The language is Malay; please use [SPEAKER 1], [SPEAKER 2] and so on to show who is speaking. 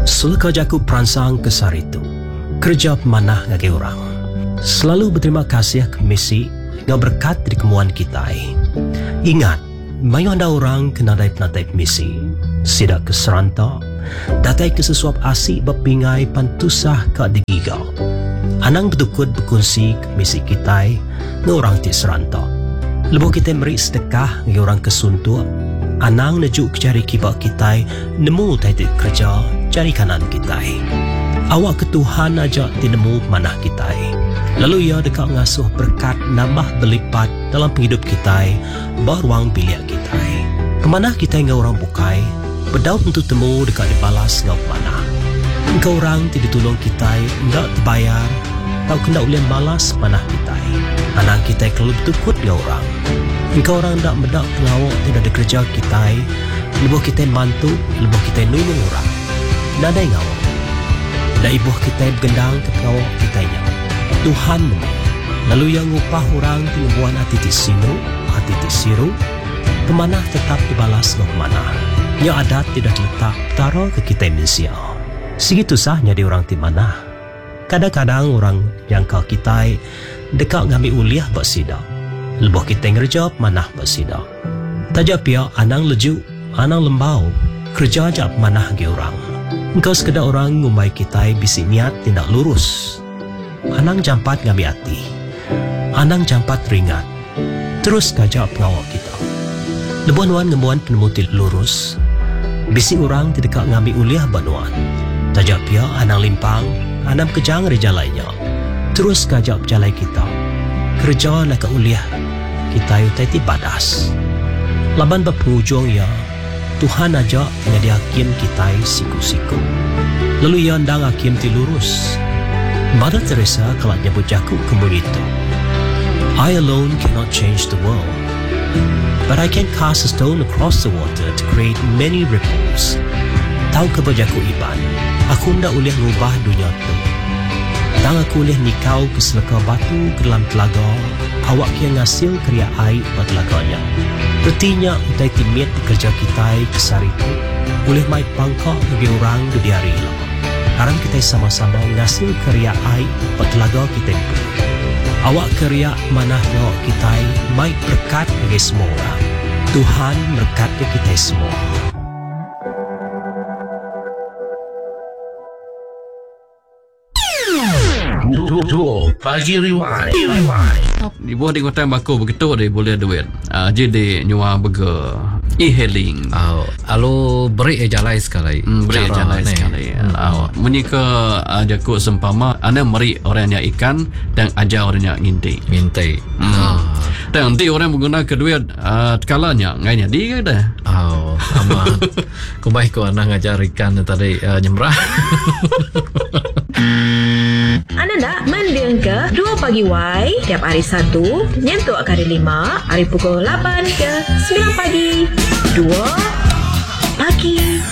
[SPEAKER 1] Sulka jaku perangsang kesar itu kerja pemanah ngagi orang. Selalu berterima kasih ke misi yang berkat dari kemuan kita. Ingat, mayu anda orang kena dari penatai misi. Sidak ke serantak, datai ke sesuap asik berpingai pantusah ke digigau. Anang betukut berkongsi ke misi kita nge orang ti serantak. Lebuh kita beri sedekah ngagi orang kesuntuk. Anang nejuk cari kibak kita nemu titik kerja cari kanan kita. Awak ke Tuhan ajak tinemu manah kita. Lalu ia dekat ngasuh berkat nambah berlipat dalam penghidup kita, beruang biliak kita. Kemanah kita ngau orang bukai, berdaut untuk temu dekat dibalas ngau mana. Engkau orang tidak tolong kita, enggak terbayar, tau kena ulian balas manah kita. Anak kita kalau bertukut ngau orang. Engkau orang tak mendak pengawak tidak ada kerja kita, lebuh kita bantu, lebuh kita nulung orang. Nada ngawak. Dan ibu kita bergendang ke pengawak kitanya. Tuhan memang. Lalu yang upah orang penyembuhan hati tisino, hati tisiru, pemanah tetap dibalas ke pemanah. Yang adat tidak letak taruh ke kita manusia. Segitu sahnya di orang timanah. Kadang-kadang orang yang kau kita dekat ngambil uliah bersidak. Lebuh kita ngerja pemanah bersidak. Tajak pihak anang leju, anang lembau, kerja ajak pemanah ke orang. Engkau sekedar orang ngumbai kita bisi niat tindak lurus. Anang jampat ngambil hati. Anang jampat ringat. Terus kajak pengawal kita. Lebuan-wan ngemuan penemu lurus. Bisi orang tidak ngambil uliah banuan. Tajak pia anang limpang, anam kejang reja lainnya. Terus kajak jalai kita. Kerja nak ke uliah. Kita yutai badas. Laban berpenghujung ya. Tuhan ajak dengan dihakim kita siku-siku. Lalu ia andang hakim ti lurus. Mother Teresa kalau nyebut jaku kemudian itu. I alone cannot change the world. But I can cast a stone across the water to create many ripples. Tahu ke bajaku iban, aku hendak uliah ngubah dunia tu. Tang aku uliah nikau ke selaka batu ke dalam telaga, awak yang ngasil kriya air buat telaganya. Bertinya utai timit kerja kita besar itu, boleh mai pangkak bagi orang di hari ini. Sekarang kita sama-sama ngasil kriya air buat telaga kita itu. Awak kriya manah awak kita mai berkat bagi semua orang. Tuhan berkati kita semua.
[SPEAKER 2] Pagi rewind.
[SPEAKER 3] Di bawah di kota Bako begitu dia boleh duit. Jadi nyua bega e-hailing.
[SPEAKER 4] Alo beri jalai sekali.
[SPEAKER 3] Beri jalai sekali. Menyika jaku sempama anda meri orangnya ikan dan ajar orangnya ngintai. Dan nanti orang menggunakan kedua kalanya ngainya dia dah.
[SPEAKER 4] Sama. Kumbai ko anak ngajar ikan tadi nyemrah.
[SPEAKER 5] Anda nak mendengar ke 2 pagi Y tiap hari Sabtu nyentuh hari 5 hari pukul 8 ke 9 pagi 2 pagi.